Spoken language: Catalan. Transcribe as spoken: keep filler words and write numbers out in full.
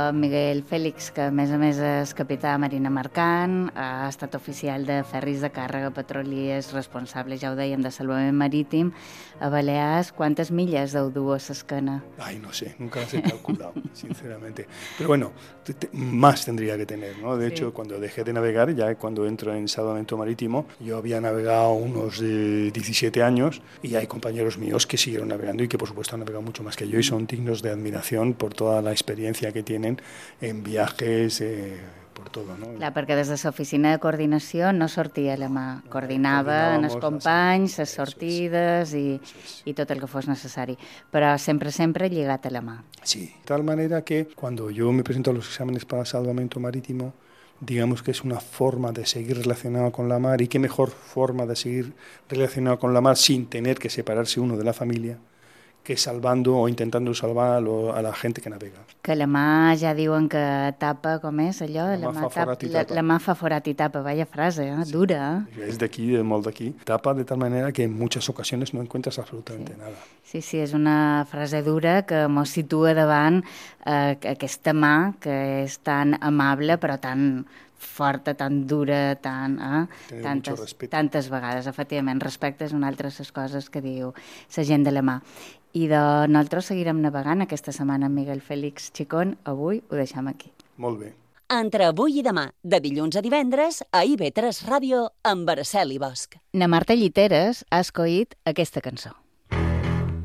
Miguel Fèlix, que a més a més és capità de Marina Mercant, ha estat oficial de ferris de càrrega, petroliers, responsable, ja ho dèiem, de salvament marítim. A Balears, ¿cuántas millas deu dur a l'esquena? Ay, no sé, nunca las he calculado, sinceramente. Pero bueno, te, te, más tendría que tener, ¿no? De sí. hecho, cuando dejé de navegar, ya cuando entro en salvamento marítimo, yo había navegado unos eh, diecisiete años y hay compañeros míos que siguieron navegando y que por supuesto han navegado mucho más que yo y son dignos de admiración por toda la experiencia que tienen en viajes, eh, por todo, no? Clar, perquè des de l'oficina de coordinació no sortia la mà, coordinava en els companys, les sortides i, i tot el que fos necessari, però sempre, sempre lligat a la mà. Sí, de tal manera que cuando yo me presento a los exámenes para salvamento marítimo, digamos que es una forma de seguir relacionado con la mar, y qué mejor forma de seguir relacionado con la mar sin tener que separarse uno de la familia, que salvando o intentando salvar a, lo, a la gente que navega. Que la mà ja diuen que tapa, com és allò? La, la mà fa forat i tapa. La, la mà fa forat i tapa, vaya frase, eh? Sí. Dura. Eh? Es de aquí, de molt d'aquí. Tapa de tal manera que en muchas ocasiones no encuentras absolutamente sí. nada. Sí, sí, és una frase dura que mos situa davant eh, aquesta mà que és tan amable però tan forta, tan dura, tan, eh? tantes, tantes vegades. Efectivament, respecte és una altra de les coses que diu la gent de la mà. I de nosaltres seguirem navegant aquesta setmana amb Miguel Fèlix Chicón. Avui ho deixem aquí. Molt bé. Entre avui i demà, de dilluns a divendres, a I V tres Ràdio, amb Araceli Bosch. Na Marta Lliteres ha escollit aquesta cançó.